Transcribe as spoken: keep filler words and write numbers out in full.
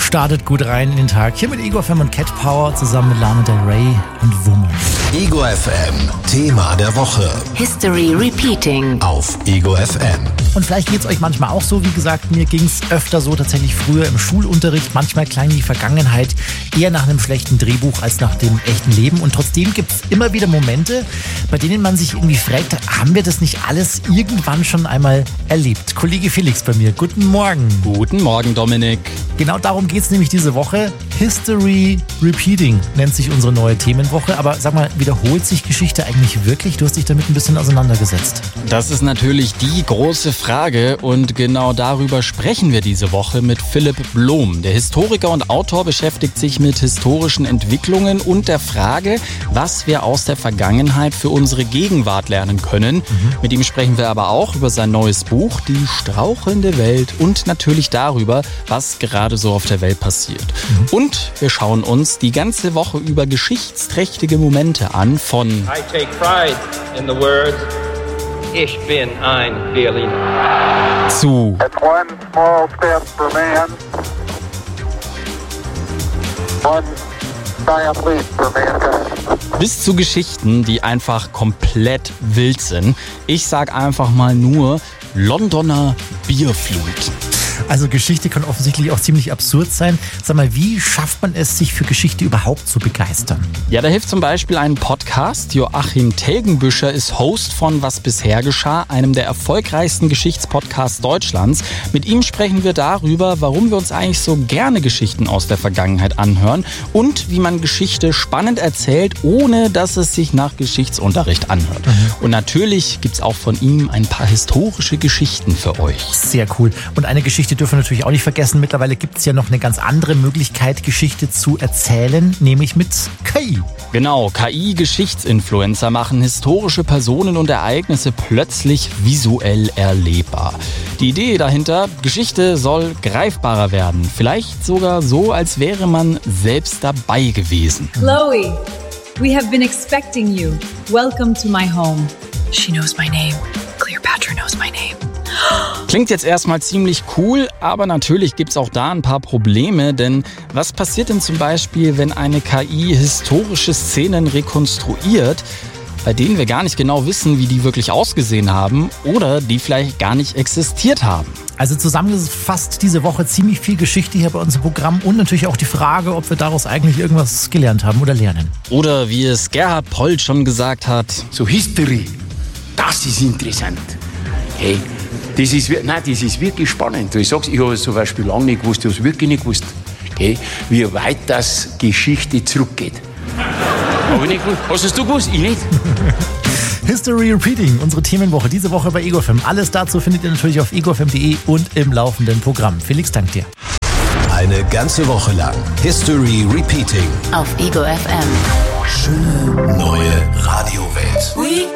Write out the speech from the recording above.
Startet gut rein in den Tag. Hier mit Ego F M und Cat Power zusammen mit Lana Del Rey und Woman. Ego F M, Thema der Woche. History Repeating. Auf Ego F M. Und vielleicht geht es euch manchmal auch so, wie gesagt, mir ging es öfter so tatsächlich früher im Schulunterricht. Manchmal klang die Vergangenheit eher nach einem schlechten Drehbuch als nach dem echten Leben. Und trotzdem gibt es immer wieder Momente, bei denen man sich irgendwie fragt, haben wir das nicht alles irgendwann schon einmal erlebt? Kollege Felix bei mir, guten Morgen. Guten Morgen, Dominik. Genau darum geht es nämlich diese Woche. History Repeating nennt sich unsere neue Themenwoche. Aber sag mal, wiederholt sich Geschichte eigentlich wirklich? Du hast dich damit ein bisschen auseinandergesetzt. Das ist natürlich die große Frage und genau darüber sprechen wir diese Woche mit Philipp Blom. Der Historiker und Autor beschäftigt sich mit historischen Entwicklungen und der Frage, was wir aus der Vergangenheit für unsere Gegenwart lernen können. Mhm. Mit ihm sprechen wir aber auch über sein neues Buch, Die strauchelnde Welt, und natürlich darüber, was gerade so auf der Welt passiert. Mhm. Und wir schauen uns die ganze Woche über geschichtsträchtige Momente an von I take pride in the words, ich bin ein Berliner. zu It's one small step for man, one giant leap for mankind. bis zu Geschichten, die einfach komplett wild sind. Ich sag einfach mal nur Londoner Bierflut. Also Geschichte kann offensichtlich auch ziemlich absurd sein. Sag mal, wie schafft man es, sich für Geschichte überhaupt zu begeistern? Ja, da hilft zum Beispiel ein Podcast. Joachim Telgenbüscher ist Host von Was bisher geschah, einem der erfolgreichsten Geschichtspodcasts Deutschlands. Mit ihm sprechen wir darüber, warum wir uns eigentlich so gerne Geschichten aus der Vergangenheit anhören und wie man Geschichte spannend erzählt, ohne dass es sich nach Geschichtsunterricht anhört. Mhm. Und natürlich gibt's auch von ihm ein paar historische Geschichten für euch. Sehr cool. Und eine Geschichte dürfen wir natürlich auch nicht vergessen. Mittlerweile gibt es ja noch eine ganz andere Möglichkeit, Geschichte zu erzählen, nämlich mit K I. Genau, K I-Geschichtsinfluencer machen historische Personen und Ereignisse plötzlich visuell erlebbar. Die Idee dahinter, Geschichte soll greifbarer werden. Vielleicht sogar so, als wäre man selbst dabei gewesen. Chloe, we have been expecting you. Welcome to my home. She knows my name. Cleopatra knows my name. Klingt jetzt erstmal ziemlich cool, aber natürlich gibt's auch da ein paar Probleme, denn was passiert denn zum Beispiel, wenn eine K I historische Szenen rekonstruiert, bei denen wir gar nicht genau wissen, wie die wirklich ausgesehen haben oder die vielleicht gar nicht existiert haben? Also zusammengefasst diese Woche ziemlich viel Geschichte hier bei uns im Programm und natürlich auch die Frage, ob wir daraus eigentlich irgendwas gelernt haben oder lernen. Oder wie es Gerhard Polt schon gesagt hat: So History, das ist interessant. Hey, das ist, nein, das ist wirklich spannend. Ich sag's, ich habe zum Beispiel lange nicht gewusst, ich habe es wirklich nicht gewusst, okay, wie weit das Geschichte zurückgeht. Habe ich nicht gewusst. Hast es du gewusst? Ich nicht. History Repeating, unsere Themenwoche diese Woche bei Ego F M. Alles dazu findet ihr natürlich auf ego f m punkt d e und im laufenden Programm. Felix, dank dir. Eine ganze Woche lang History Repeating. Auf Ego F M. Schöne neue Radiowelt. We